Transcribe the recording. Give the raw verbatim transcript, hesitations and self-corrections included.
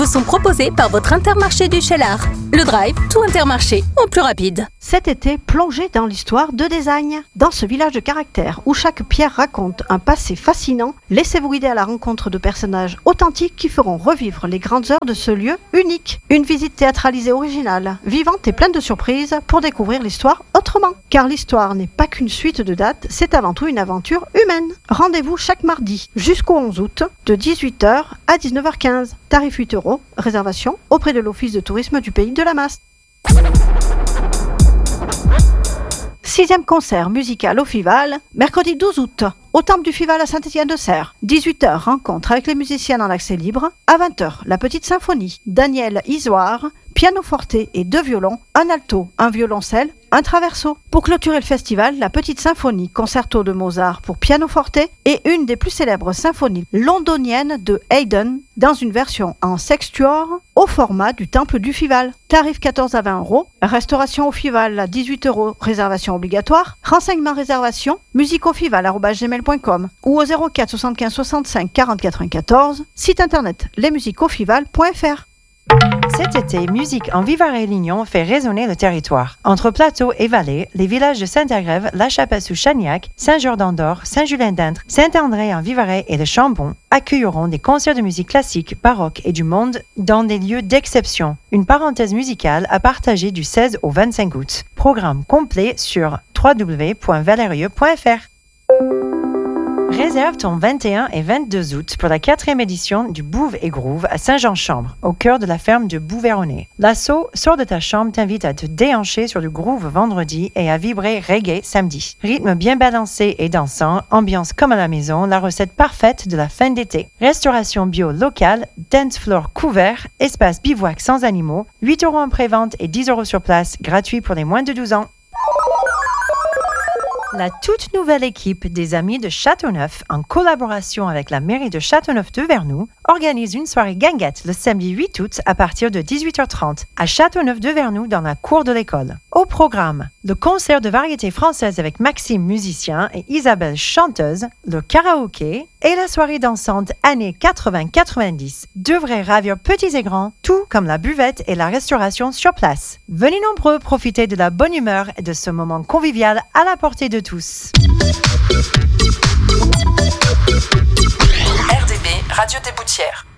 vous sont proposés par votre Intermarché du Cheylard. Le Drive, tout Intermarché, en plus rapide. Cet été, plongez dans l'histoire de Désagne. Dans ce village de caractère où chaque pierre raconte un passé fascinant, laissez-vous guider à la rencontre de personnages authentiques qui feront revivre les grandes heures de ce lieu unique. Une visite théâtralisée originale, vivante et pleine de surprises pour découvrir l'histoire autrement. Car l'histoire n'est pas qu'une suite de dates, c'est avant tout une aventure humaine. Rendez-vous chaque mardi jusqu'au onze août de dix-huit heures à dix-neuf heures quinze. Tarif huit euros, réservation auprès de l'Office de tourisme du Pays de la Masse. Sixième concert musical au Fival, mercredi douze août, au Temple du Fival à Saint-Étienne-de-Serres. dix-huit heures, rencontre avec les musiciens en accès libre. À vingt heures, la petite symphonie. Daniel Isoire, piano forte et deux violons, un alto, un violoncelle, un traverso. Pour clôturer le festival, la petite symphonie concerto de Mozart pour piano forte et une des plus célèbres symphonies londoniennes de Haydn dans une version en sextuor au format du Temple du Fival. Tarif quatorze à vingt euros. Restauration au Fival à dix-huit euros. Réservation obligatoire. Renseignements réservation musicofival arobase gmail point com ou au zéro quatre soixante-quinze soixante-cinq quarante quatre-vingt-quatorze. Site internet lesmusicofival point f r. Cet été, Musique en Vivarais-Lignon fait résonner le territoire. Entre plateau et vallée, les villages de Saint-Agrève, La Chapelle-sous-Chagnac, Saint-Jordan-d'Or, Saint-Julien-d'Intre, Saint-André en Vivarais et le Chambon accueilleront des concerts de musique classique, baroque et du monde dans des lieux d'exception. Une parenthèse musicale à partager du seize au vingt-cinq août. Programme complet sur w w w point valerieux point f r. Réserve ton vingt et un et vingt-deux août pour la quatrième édition du Bouve et Groove à Saint-Jean-Chambre, au cœur de la ferme de Bouvéronnais. L'assaut Sors de ta chambre t'invite à te déhancher sur du groove vendredi et à vibrer reggae samedi. Rythme bien balancé et dansant, ambiance comme à la maison, la recette parfaite de la fin d'été. Restauration bio locale, dance floor couvert, espace bivouac sans animaux, huit euros en pré-vente et dix euros sur place, gratuit pour les moins de douze ans. La toute nouvelle équipe des Amis de Châteauneuf, en collaboration avec la mairie de Châteauneuf-de-Vernoux, organise une soirée guinguette le samedi huit août à partir de dix-huit heures trente à Châteauneuf-de-Vernoux dans la cour de l'école. Au programme, le concert de variété française avec Maxime musicien et Isabelle chanteuse, le karaoké et la soirée dansante années quatre-vingts quatre-vingt-dix devraient ravir petits et grands, tout comme la buvette et la restauration sur place. Venez nombreux profiter de la bonne humeur et de ce moment convivial à la portée de tous. R D B, Radio des Boutières.